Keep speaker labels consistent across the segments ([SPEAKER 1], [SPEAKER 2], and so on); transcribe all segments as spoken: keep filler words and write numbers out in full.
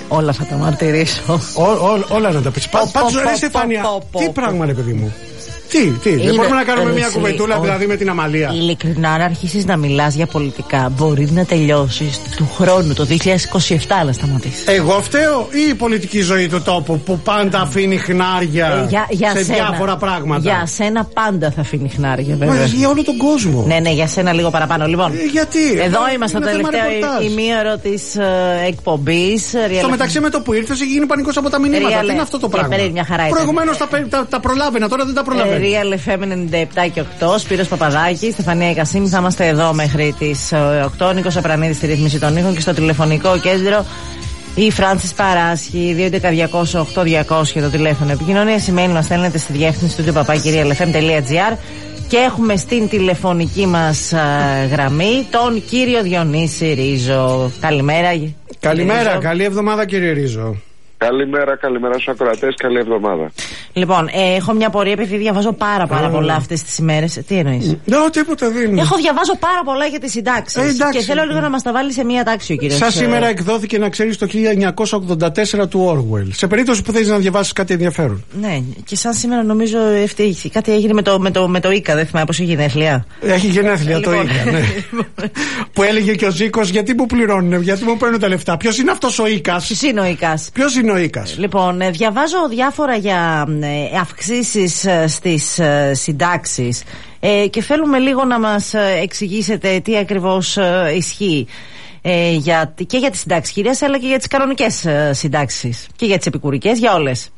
[SPEAKER 1] Όλα θα τα μαρτυρήσω.
[SPEAKER 2] Όλα να τα πεις. Πάντως ρε Στεφάνια, τι πράγμα είναι παιδί μου? Τι, τι, δεν μπορούμε να κάνουμε μια κουβεντούλα δηλαδή με την Αμαλία?
[SPEAKER 1] Ειλικρινά, αν αρχίσεις να μιλάς για πολιτικά, μπορεί να τελειώσεις του χρόνου, το δύο χιλιάδες είκοσι επτά, να σταματήσεις.
[SPEAKER 2] Εγώ φταίω ή η πολιτική ζωή του τόπου που πάντα αφήνει χνάρια
[SPEAKER 1] ε, για, για
[SPEAKER 2] σε
[SPEAKER 1] σένα,
[SPEAKER 2] διάφορα πράγματα?
[SPEAKER 1] Για σένα πάντα θα αφήνει χνάρια, βέβαια.
[SPEAKER 2] Μα, για όλο τον κόσμο.
[SPEAKER 1] Ναι, ναι, για σένα λίγο παραπάνω. Λοιπόν,
[SPEAKER 2] ε, γιατί?
[SPEAKER 1] Εδώ είμαστε στο τελευταίο ημίωρο της uh, εκπομπής.
[SPEAKER 2] Στο μεταξύ, με το που ήρθες, έχει γίνει πανικός από τα μηνύματα. Τι είναι αυτό το πράγμα? Προηγουμένως τα, τα, τα προλάβαινα, τώρα δεν τα προλαβαίνω.
[SPEAKER 1] Real εφ εμ ενενήντα επτά και οκτώ, Σπύρος Παπαδάκης, Στεφανία Κασίμη. Θα είμαστε εδώ μέχρι τις οκτώ. Νίκος Απρανίδης στη ρύθμιση των ήχων και στο τηλεφωνικό κέντρο η Φράνσις Παράσχη. Δύο έντεκα διακόσια οκτώ διακόσια το τηλέφωνο επικοινωνία. Σημαίνει να στέλνετε στη διεύθυνση του παπάκι real f m τελεία g r. Και έχουμε στην τηλεφωνική μας α, γραμμή τον κύριο Διονύση Ρίζο. Καλημέρα.
[SPEAKER 2] Καλημέρα, Ρίζο. Καλή εβδομάδα κύριε Ρίζο.
[SPEAKER 3] Καλημέρα, καλημέρα στους ακροατές, καλή εβδομάδα.
[SPEAKER 1] Λοιπόν, ε, έχω μια πορεία επειδή διαβάζω πάρα πάρα πολλά αυτές τις ημέρες. Τι εννοείς?
[SPEAKER 2] Ναι, no, τίποτα δεν είναι.
[SPEAKER 1] Έχω διαβάζω πάρα πολλά για τις συντάξεις. Ε, και θέλω λίγο να μας τα βάλει σε μια τάξη ο κύριος.
[SPEAKER 2] Σαν σήμερα εκδόθηκε, να ξέρεις, το χίλια εννιακόσια ογδόντα τέσσερα του Orwell. Σε περίπτωση που θέλεις να διαβάσεις κάτι ενδιαφέρον.
[SPEAKER 1] Ναι, και σαν σήμερα νομίζω ευτύχη. Κάτι έγινε με το, με το, με το Ίκα, δεν θυμάμαι πώς έχει γενέθλια.
[SPEAKER 2] Έχει γενέθλια το Ίκα, ναι. Που έλεγε και ο Ζήκος, γιατί μου πληρώνουν, γιατί μου παίρνουν τα λεφτά. Ποιος είναι αυτός ο Ίκας?
[SPEAKER 1] Ποιος είναι ο Ίκας?
[SPEAKER 2] Ποιος είναι ο Ίκας?
[SPEAKER 1] Λοιπόν, διαβάζω διάφορα για αυξήσεις στις συντάξεις ε, και θέλουμε λίγο να μας εξηγήσετε τι ακριβώς ισχύει ε, για, και για τις συντάξεις κυρίας, αλλά και για τις κανονικές συντάξεις και για τις επικουρικές, για όλες.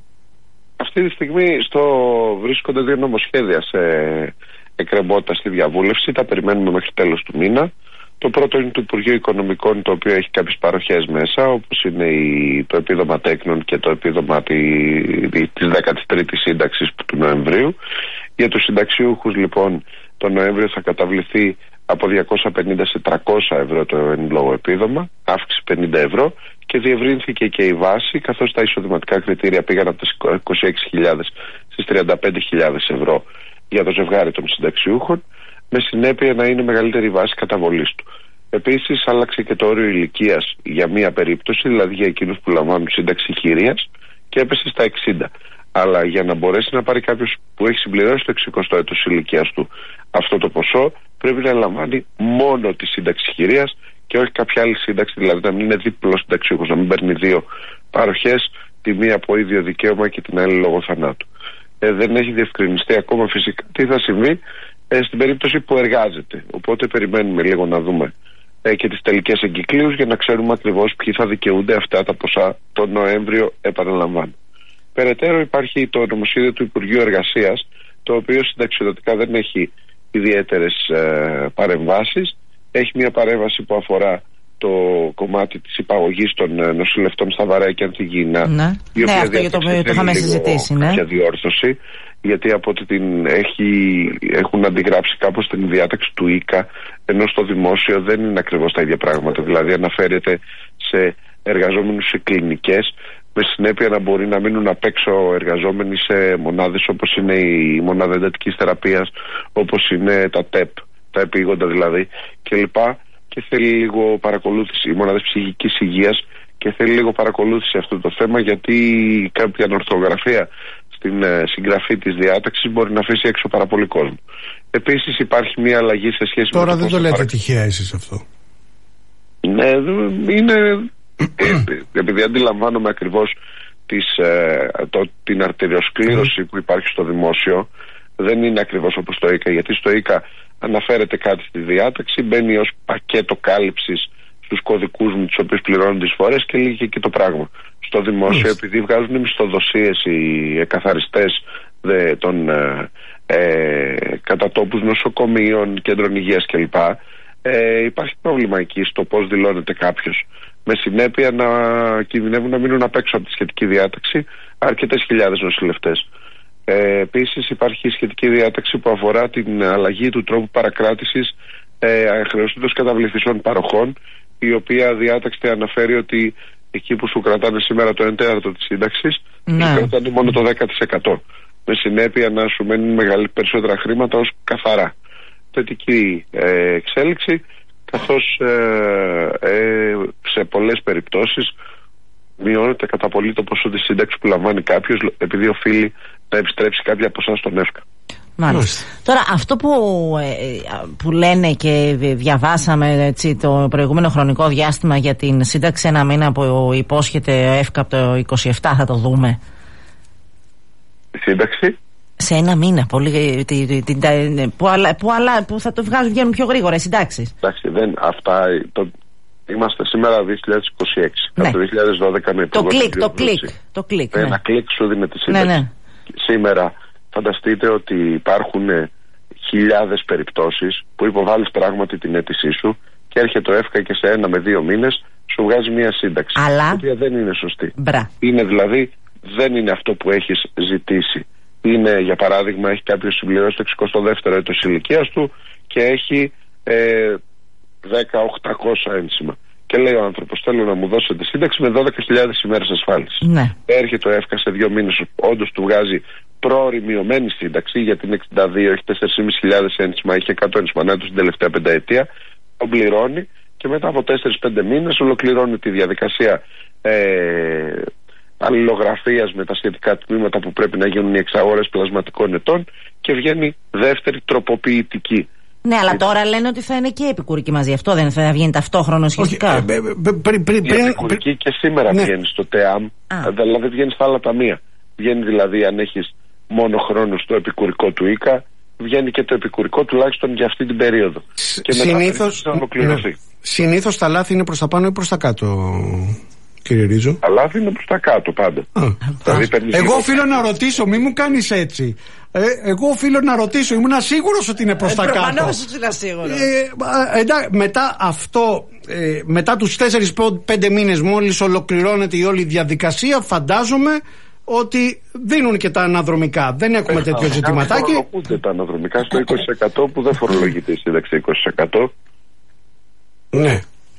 [SPEAKER 3] Αυτή τη στιγμή στο βρίσκονται δύο νομοσχέδια σε εκκρεμότητα στη διαβούλευση. Τα περιμένουμε μέχρι τέλος του μήνα. Το πρώτο είναι του Υπουργείου Οικονομικών, το οποίο έχει κάποιες παροχές μέσα, όπως είναι η, το επίδομα τέκνων και το επίδομα τη, της δέκατης τρίτης σύνταξης του Νοεμβρίου. Για τους συνταξιούχους λοιπόν το Νοέμβριο θα καταβληθεί από διακόσια πενήντα σε τριακόσια ευρώ το εν λόγω επίδομα, αύξηση πενήντα ευρώ, και διευρύνθηκε και η βάση, καθώς τα εισοδηματικά κριτήρια πήγαν από τις είκοσι έξι χιλιάδες στις τριάντα πέντε χιλιάδες ευρώ για το ζευγάρι των συνταξιούχων, με συνέπεια να είναι μεγαλύτερη βάση καταβολής του. Επίσης άλλαξε και το όριο ηλικίας για μία περίπτωση, δηλαδή για εκείνους που λαμβάνουν σύνταξη χειρίας, και έπεσε στα εξήντα. Αλλά για να μπορέσει να πάρει κάποιος που έχει συμπληρώσει το εξηκοστό έτος ηλικίας του αυτό το ποσό, πρέπει να λαμβάνει μόνο τη σύνταξη χειρίας και όχι κάποια άλλη σύνταξη, δηλαδή να μην είναι διπλός συνταξιούχος, να μην παίρνει δύο παροχές, τη μία από ίδιο δικαίωμα και την άλλη λόγω θανάτου. Ε, δεν έχει διευκρινιστεί ακόμα φυσικά τι θα συμβεί ε, στην περίπτωση που εργάζεται. Οπότε περιμένουμε λίγο να δούμε ε, και τις τελικές εγκυκλίους για να ξέρουμε ακριβώς ποιοι θα δικαιούνται αυτά τα ποσά τον Νοέμβριο, επαναλαμβάνω. Περαιτέρω υπάρχει το νομοσχέδιο του Υπουργείου Εργασίας, το οποίο συνταξιοδοτικά δεν έχει ιδιαίτερες ε, παρεμβάσεις. Έχει μια παρέμβαση που αφορά το κομμάτι της υπαγωγής των ε, νοσηλευτών στα Βαρέα και Ανθιγύνα.
[SPEAKER 1] Ναι,
[SPEAKER 3] η οποία
[SPEAKER 1] ναι, αυτό για το οποίο το είχαμε συζητήσει. Ναι.
[SPEAKER 3] Κάποια διόρθωση, γιατί από ότι την έχει, έχουν αντιγράψει κάπως την διάταξη του ΙΚΑ, ενώ στο δημόσιο δεν είναι ακριβώς τα ίδια πράγματα. Δηλαδή αναφέρεται σε εργαζόμενους σε κλινικές, με συνέπεια να μπορεί να μείνουν απ' έξω εργαζόμενοι σε μονάδες όπως είναι η μονάδα εντατικής θεραπείας, όπως είναι τα ΤΕΠ, τα επίγοντα δηλαδή κλπ. Και θέλει λίγο παρακολούθηση, οι μονάδες ψυχικής υγείας, και θέλει λίγο παρακολούθηση αυτό το θέμα, γιατί κάποια ανορθογραφία στην ε, συγγραφή της διάταξης μπορεί να αφήσει έξω πάρα πολύ κόσμο. Επίσης υπάρχει μια αλλαγή σε σχέση
[SPEAKER 2] Τώρα
[SPEAKER 3] με το
[SPEAKER 2] δεν το λέτε
[SPEAKER 3] παρα... τυχαία
[SPEAKER 2] εσείς αυτό.
[SPEAKER 3] Ναι, είναι... επειδή αντιλαμβάνομαι ακριβώς τις, ε, το, την αρτηριοσκλήρωση mm. που υπάρχει στο δημόσιο, δεν είναι ακριβώς όπως το ΙΚΑ, γιατί στο ΙΚΑ αναφέρεται κάτι στη διάταξη, μπαίνει ως πακέτο κάλυψης στους κωδικούς με τους οποίους πληρώνουν τις φορές και λύγει και το πράγμα. Στο δημόσιο, mm. επειδή βγάζουν μισθοδοσίες οι εκαθαριστές δε, των ε, ε, κατατόπους νοσοκομείων, κέντρων υγείας κλπ. Ε, υπάρχει πρόβλημα εκεί στο πώς δηλώνεται κάποιος. Με συνέπεια να κινδυνεύουν να μείνουν απ' έξω από τη σχετική διάταξη αρκετές χιλιάδες νοσηλευτές. Ε, επίσης υπάρχει σχετική διάταξη που αφορά την αλλαγή του τρόπου παρακράτησης ε, χρεωστήτως καταβληθισών παροχών, η οποία διάταξη αναφέρει ότι εκεί που σου κρατάνε σήμερα το ένα τέταρτο της σύνταξης, ναι, σου κρατάνε μόνο το δέκα τοις εκατό. Με συνέπεια να σου μένουν μεγάλη περισσότερα χρήματα ως καθαρά. Θετική ε, εξέλιξη, καθώς ε, ε, σε πολλές περιπτώσεις μειώνεται κατά πολύ το ποσό της σύνταξης που λαμβάνει κάποιος, επειδή οφείλει να επιστρέψει κάποια ποσά στον ΕΦΚΑ.
[SPEAKER 1] Μάλιστα. Τώρα αυτό που, που λένε και διαβάσαμε έτσι, το προηγούμενο χρονικό διάστημα για την σύνταξη ένα μήνα που υπόσχεται ΕΦΚΑ από το είκοσι επτά, θα το δούμε.
[SPEAKER 3] Η σύνταξη
[SPEAKER 1] σε ένα μήνα πολύ, την, την, την, που, άλλα, που, άλλα, που θα το βγάζουν, βγαίνουν πιο γρήγορα οι συντάξεις.
[SPEAKER 3] Εντάξει, δεν, αυτά το, είμαστε σήμερα δύο χιλιάδες είκοσι έξι. Ναι. Από το δύο χιλιάδες δώδεκα με
[SPEAKER 1] το κλικ, το κλικ, το κλικ.
[SPEAKER 3] Ένα ναι. κλικ σου δίνει τη σύνταξη. Ναι, ναι. Σήμερα φανταστείτε ότι υπάρχουν χιλιάδες περιπτώσεις που υποβάλλεις πράγματι την αίτησή σου και έρχεται το ΕΦΚΑ και σε ένα με δύο μήνες σου βγάζει μια σύνταξη.
[SPEAKER 1] Αλλά...
[SPEAKER 3] η οποία δεν είναι σωστή.
[SPEAKER 1] Μπρα.
[SPEAKER 3] Είναι δηλαδή, δεν είναι αυτό που έχεις ζητήσει. Είναι, για παράδειγμα, έχει κάποιος συμπληρώσει το εξηκοστό δεύτερο έτος ηλικίας του και έχει ε, δέκα χιλιάδες οκτακόσια ένσημα. Και λέει ο άνθρωπος, θέλω να μου δώσετε σύνταξη με δώδεκα χιλιάδες ημέρες ασφάλισης.
[SPEAKER 1] Ναι.
[SPEAKER 3] Έρχεται ο ΕΦΚΑ σε δύο μήνες, όντως του βγάζει πρόωρη μειωμένη σύνταξη, γιατί είναι εξήντα δύο, έχει τέσσερις χιλιάδες πεντακόσια ένσημα, έχει εκατό ένσημα να του την τελευταία πενταετία. Τον πληρώνει και μετά από τέσσερις πέντε μήνες ολοκληρώνει τη διαδικασία ε, αλληλογραφίας με τα σχετικά τμήματα που πρέπει να γίνουν οι εξαγορές πλασματικών ετών και βγαίνει δεύτερη τροποποιητική.
[SPEAKER 1] Ναι, αλλά τώρα λένε ότι θα είναι και επικουρική μαζί. Αυτό δεν θα βγαίνει ταυτόχρονο σχετικά.
[SPEAKER 3] Η επικουρική και σήμερα ναι. βγαίνει στο ΤΕΑΜ, δηλαδή βγαίνει στα άλλα ταμεία. Βγαίνει δηλαδή αν έχεις μόνο χρόνο στο επικουρικό του ΙΚΑ, βγαίνει και το επικουρικό τουλάχιστον για αυτή την περίοδο.
[SPEAKER 2] Σ- και συνήθως, θα ολοκληρωθεί. Ναι. Συνήθως τα λάθη είναι προς τα πάνω ή προς τα κάτω, κύριε Ρίζο?
[SPEAKER 3] Τα λάθη είναι προς τα κάτω πάντα. Δηλαδή,
[SPEAKER 2] εγώ οφείλω να ρωτήσω, μη μου κάνεις έτσι. Ε, εγώ οφείλω να ρωτήσω, ήμουν σίγουρος ότι είναι προς ε, τα κάτω.
[SPEAKER 1] Προφανώς ήσουν σίγουρος.
[SPEAKER 2] Ε, εντά, μετά αυτό, ε, μετά τους τέσσερις πέντε μήνες μόλις ολοκληρώνεται η όλη διαδικασία, φαντάζομαι ότι δίνουν και τα αναδρομικά. Δεν έχουμε ε, τέτοιο ζητηματάκι.
[SPEAKER 3] Δεν φορολογούνται τα αναδρομικά στο είκοσι τοις εκατό που δεν φορολογείται η σύνταξη είκοσι τοις εκατό.
[SPEAKER 2] Ναι.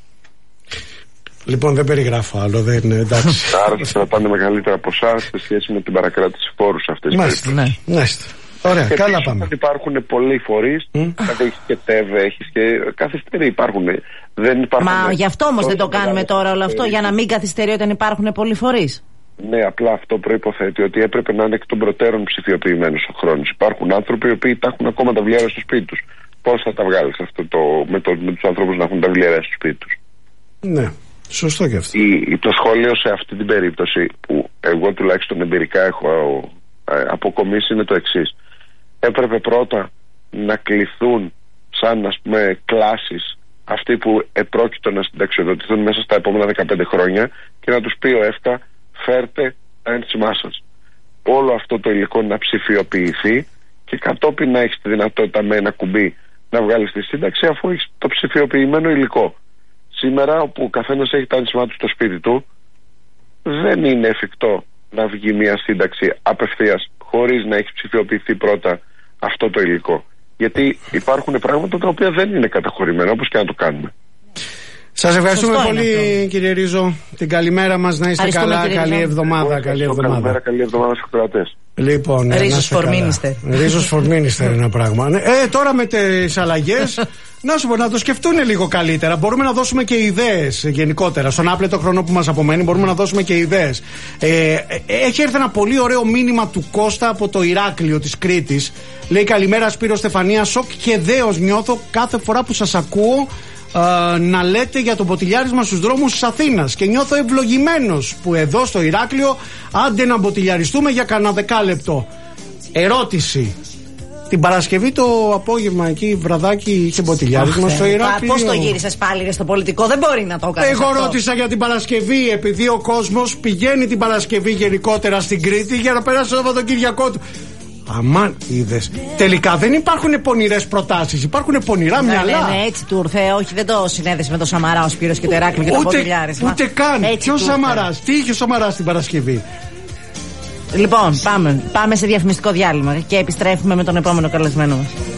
[SPEAKER 2] Λοιπόν, δεν περιγράφω άλλο, δεν είναι εντάξει.
[SPEAKER 3] Άρα θα κρατάνε μεγαλύτερα ποσά σε σχέση με την παρακράτηση φόρου σε αυτές τις
[SPEAKER 2] περιπτώσεις. Ναι, ναι. Ωραία, και καλά πάμε.
[SPEAKER 3] Υπάρχουν πολλοί φορείς, mm. δηλαδή έχεις και ΤΕΒ, έχεις και καθυστερεί, υπάρχουν. Δεν υπάρχουν.
[SPEAKER 1] Μα γι' αυτό όμως δεν το κάνουμε τώρα όλο αυτό, για να μην καθυστερεί όταν υπάρχουν πολλοί φορείς.
[SPEAKER 3] Ναι, απλά αυτό προϋποθέτει ότι έπρεπε να είναι εκ των προτέρων ψηφιοποιημένος ο χρόνος. Υπάρχουν άνθρωποι οι οποίοι τα έχουν ακόμα τα βιβλιαρία στο σπίτι τους. Πώς θα τα βγάλεις αυτό το, με, το, με τους ανθρώπους να έχουν τα βιβλιαρία στο σπίτι τους?
[SPEAKER 2] Ναι. Σωστό και αυτό.
[SPEAKER 3] Η, το σχόλιο σε αυτή την περίπτωση που εγώ τουλάχιστον εμπειρικά έχω ε, αποκομίσει είναι το εξής. Έπρεπε πρώτα να κληθούν σαν ας πούμε κλάσεις αυτοί που επρόκειτο να συνταξιοδοτηθούν μέσα στα επόμενα δεκαπέντε χρόνια και να τους πει ο ΕΦΚΑ, φέρτε τα ένσημά σας. Όλο αυτό το υλικό να ψηφιοποιηθεί και κατόπιν να έχεις τη δυνατότητα με ένα κουμπί να βγάλεις τη σύνταξη αφού έχεις το ψηφιοποιημένο υλικό. Σήμερα, όπου ο καθένας έχει τα ένσημά του στο σπίτι του, δεν είναι εφικτό να βγει μια σύνταξη απευθείας χωρίς να έχει ψηφιοποιηθεί πρώτα αυτό το υλικό. Γιατί υπάρχουν πράγματα τα οποία δεν είναι καταχωρημένα, όπως και να το κάνουμε.
[SPEAKER 2] Σας ευχαριστούμε πολύ, κύριε Ρίζο. Την καλημέρα μας, να είστε καλά. Καλή εβδομάδα. Καλή εβδομάδα.
[SPEAKER 3] Καλημέρα, καλή εβδομάδα στους κρατές.
[SPEAKER 2] Λοιπόν,
[SPEAKER 1] Ρίζος φορμίνιστε.
[SPEAKER 2] Ρίζος φορμίνιστε είναι ένα πράγμα. Ε, τώρα με τις αλλαγές, να σου πω, να το σκεφτούν λίγο καλύτερα. Μπορούμε να δώσουμε και ιδέες γενικότερα. Στον άπλετο χρόνο που μας απομένει, μπορούμε να δώσουμε και ιδέες. Ε, έχει έρθει ένα πολύ ωραίο μήνυμα του Κώστα από το Ηράκλειο της Κρήτης. Λέει, καλημέρα Σπύρο, Στεφανία. Σοκ και δέος νιώθω κάθε φορά που σας ακούω Uh, να λέτε για το μποτιλιάρισμα στους δρόμους της Αθήνας και νιώθω ευλογημένος που εδώ στο Ηράκλειο άντε να μποτιλιαριστούμε για κανένα δεκάλεπτο. Ερώτηση. Την Παρασκευή το απόγευμα εκεί βραδάκι είχε μποτιλιάρισμα στο Ηράκλειο.
[SPEAKER 1] Πώς το γύρισες πάλι στο πολιτικό? Δεν μπορεί να το κάνεις.
[SPEAKER 2] Εγώ
[SPEAKER 1] αυτό.
[SPEAKER 2] Ρώτησα για την Παρασκευή, επειδή ο κόσμος πηγαίνει την Παρασκευή γενικότερα στην Κρήτη για να περάσει το Σαββατοκύριακό του. Αμάν, είδες. Τελικά δεν υπάρχουν πονηρές προτάσεις, υπάρχουν πονηρά
[SPEAKER 1] ναι,
[SPEAKER 2] μυαλά.
[SPEAKER 1] Ναι, ναι, έτσι του ήρθε. Όχι, δεν το συνέδεσε με το Σαμαρά ο Σπύρος και το Ηράκλειο και το μποτιλιάρισμα.
[SPEAKER 2] Ούτε καν. Ποιο Σαμαράς, τι είχε ο Σαμαράς την Παρασκευή?
[SPEAKER 1] Λοιπόν, πάμε, πάμε σε διαφημιστικό διάλειμμα και επιστρέφουμε με τον επόμενο καλεσμένο μας.